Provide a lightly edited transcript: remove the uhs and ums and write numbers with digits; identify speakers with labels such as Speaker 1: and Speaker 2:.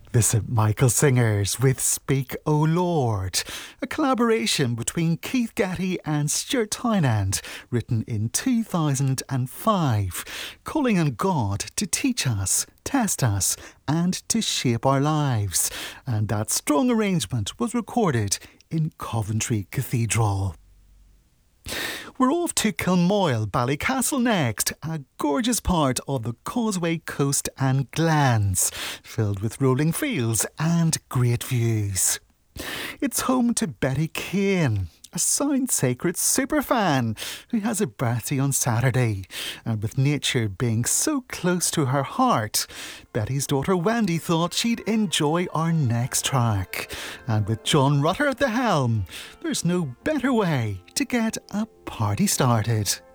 Speaker 1: The St Michael Singers with Speak O Lord, a collaboration between Keith Getty and Stuart Tynand, written in 2005, calling on God to teach us, test us, and to shape our lives. And that strong arrangement was recorded in Coventry Cathedral. We're off to Kilmoyle, Ballycastle next, a gorgeous part of the Causeway Coast and Glens, filled with rolling fields and great views. It's home to Betty Kane, a Sound Sacred superfan who has a birthday on Saturday. And with nature being so close to her heart, Betty's daughter Wendy thought she'd enjoy our next track. And with John Rutter at the helm, there's no better way to get a party started.